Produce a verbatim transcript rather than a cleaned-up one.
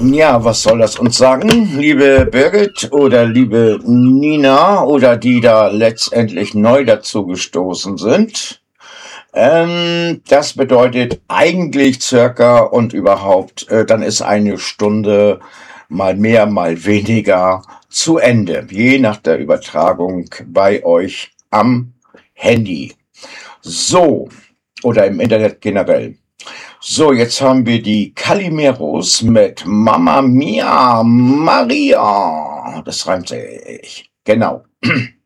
Ja, was soll das uns sagen, liebe Birgit oder liebe Nina oder die da letztendlich neu dazu gestoßen sind? Ähm, das bedeutet eigentlich circa und überhaupt, äh, dann ist eine Stunde mal mehr, mal weniger zu Ende, je nach der Übertragung bei euch am Handy. So, oder im Internet generell. So, jetzt haben wir die Calimeros mit Mamma Mia Maria. Das reimt sich. Genau.